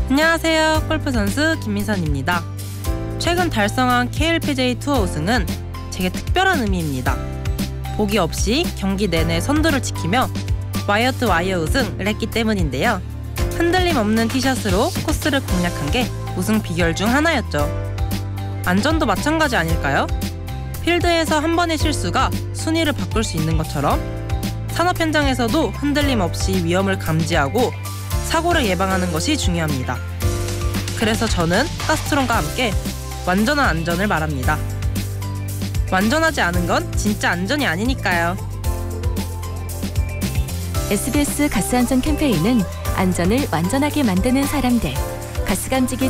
안녕하세요. 골프 선수 김민선입니다. 최근 달성한 KLPGA 투어 우승은 제게 특별한 의미입니다. 보기 없이 경기 내내 선두를 지키며 와이어 투 와이어 우승을 했기 때문인데요. 흔들림 없는 티샷으로 코스를 공략한 게 우승 비결 중 하나였죠. 안전도 마찬가지 아닐까요? 필드에서 한 번의 실수가 순위를 바꿀 수 있는 것처럼 산업 현장에서도 흔들림 없이 위험을 감지하고 사고를 예방하는 것이 중요합니다. 그래서 저는 가스트론과 함께 완전한 안전을 말합니다. 완전하지 않은 건 진짜 안전이 아니니까요. SBS 가스안전 캠페인은 안전을 완전하게 만드는 사람들, 가스감지기